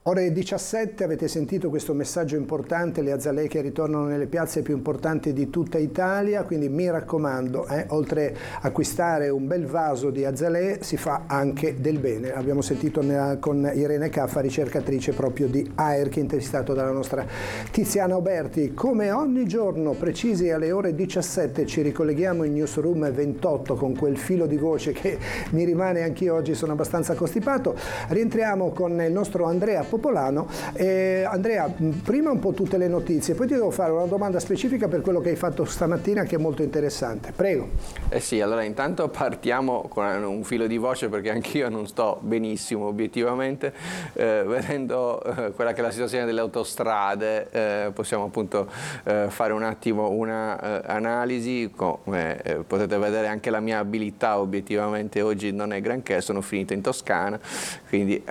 Ore 17, avete sentito questo messaggio importante, le azalee che ritornano nelle piazze più importanti di tutta Italia, quindi mi raccomando, oltre a acquistare un bel vaso di azalee si fa anche del bene. Abbiamo sentito con Irene Caffa, ricercatrice proprio di AERC, intervistato dalla nostra Tiziana Oberti. Come ogni giorno, precisi alle ore 17, ci ricolleghiamo in Newsroom 28 con quel filo di voce che mi rimane anch'io oggi, sono abbastanza costipato. Rientriamo con il nostro Andrea Popolano. Andrea, prima un po' tutte le notizie, poi ti devo fare una domanda specifica per quello che hai fatto stamattina che è molto interessante. Prego. Sì, allora intanto partiamo con un filo di voce perché anch'io non sto benissimo obiettivamente, vedendo quella che è la situazione delle autostrade, possiamo appunto fare un attimo una analisi. Come potete vedere anche la mia abilità obiettivamente oggi non è granché, sono finito in Toscana, quindi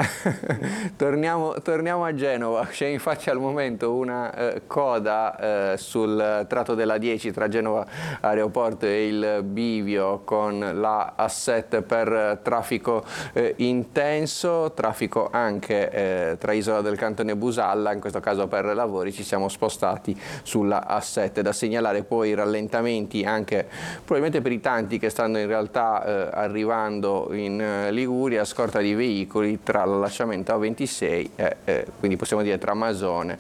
torniamo a Genova. C'è infatti al momento una coda sul tratto della 10 tra Genova Aeroporto e il bivio con la A7 per traffico intenso, traffico anche tra Isola del Cantone e Busalla, in questo caso per lavori ci siamo spostati sulla A7. Da segnalare poi rallentamenti anche probabilmente per i tanti che stanno in realtà arrivando in Liguria, scorta di veicoli tra l'allacciamento A26 quindi possiamo dire tra Masone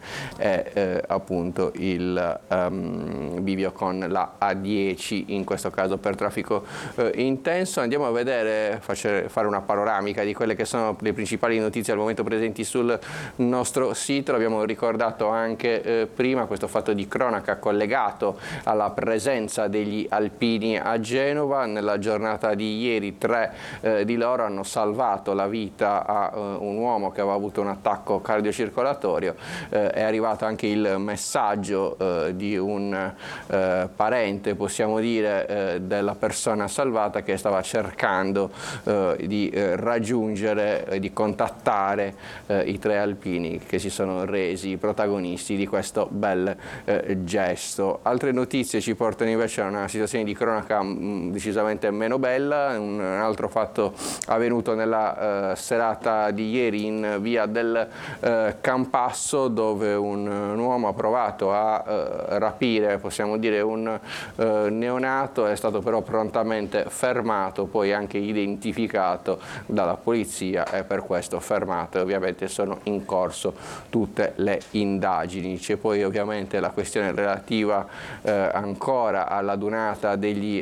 e appunto il bivio con la A10, in questo caso per traffico intenso. Andiamo a vedere, fare una panoramica di quelle che sono le principali notizie al momento presenti sul nostro sito. L'abbiamo ricordato anche prima, questo fatto di cronaca collegato alla presenza degli alpini a Genova. Nella giornata di ieri 3 di loro hanno salvato la vita a un uomo che aveva avuto un attacco cardiocircolatorio. È arrivato anche il messaggio di un parente, possiamo dire, della persona salvata che stava cercando di raggiungere, di contattare i 3 alpini che si sono resi protagonisti di questo bel gesto. Altre notizie ci portano invece a una situazione di cronaca decisamente meno bella. Un altro fatto avvenuto nella serata di ieri in via del Campasso, dove un uomo ha provato a rapire, possiamo dire, un neonato, è stato però prontamente fermato, poi anche identificato dalla polizia e per questo fermato, e ovviamente sono in corso tutte le indagini. C'è poi ovviamente la questione relativa ancora alla dunata degli